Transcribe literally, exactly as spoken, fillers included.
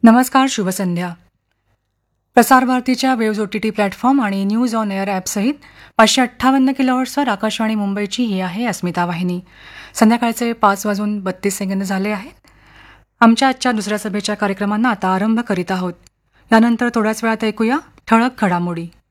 नमस्कार, शुभ संध्या. प्रसार भारतीच्या waves O T T platform आणि न्यूज ऑन एअर ॲपसहित पाचशे अठ्ठावन्न किलोहर्ट्सवर आकाशवाणी मुंबईची ही आहे अस्मिता वाहिनी. संध्याकाळचे पाच वाजून बत्तीस सेकंद झाले आहेत. आमच्या आजच्या दुसऱ्या सभेच्या कार्यक्रमांना आता आरंभ करीत आहोत. यानंतर थोड्याच वेळात ऐकूया ठळक घडामोडी.